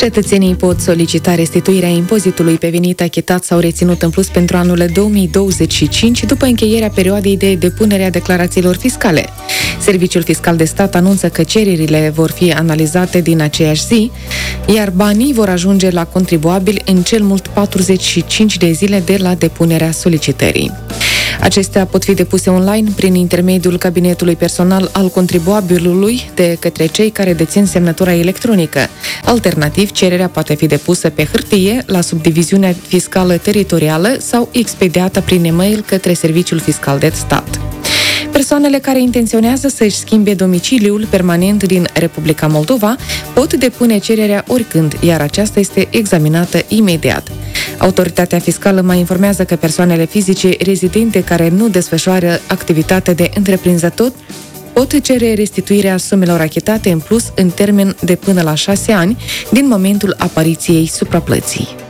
Cetățenii pot solicita restituirea impozitului pe venit achitat sau reținut în plus pentru anul 2025 după încheierea perioadei de depunere a declarațiilor fiscale. Serviciul Fiscal de Stat anunță că cererile vor fi analizate din aceeași zi, iar banii vor ajunge la contribuabil în cel mult 45 de zile de la depunerea solicitării. Acestea pot fi depuse online prin intermediul cabinetului personal al contribuabilului de către cei care dețin semnătura electronică. Alternativ, cererea poate fi depusă pe hârtie la subdiviziunea fiscală teritorială sau expediată prin e-mail către Serviciul Fiscal de Stat. Persoanele care intenționează să-și schimbe domiciliul permanent din Republica Moldova pot depune cererea oricând, iar aceasta este examinată imediat. Autoritatea fiscală mai informează că persoanele fizice rezidente care nu desfășoară activitate de întreprinzător pot cere restituirea sumelor achitate în plus în termen de până la 6 ani din momentul apariției supraplății.